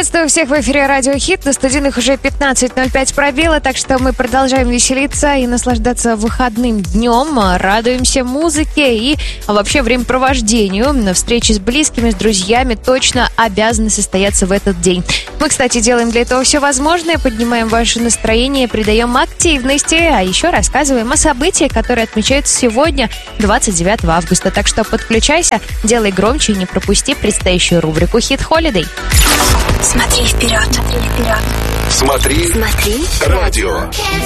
Приветствую всех в эфире Радио Хит. На студийных уже 15:05 пробило, так что мы продолжаем веселиться и наслаждаться выходным днем. Радуемся музыке и вообще времяпровождению. Встречи с близкими, с друзьями точно обязаны состояться в этот день. Мы, кстати, делаем для этого все возможное, поднимаем ваше настроение, придаем активности, а еще рассказываем о событиях, которые отмечаются сегодня, 29 августа. Так что подключайся, делай громче и не пропусти предстоящую рубрику «Хит Холидей». Смотри вперед, смотри вперед. Смотри радио.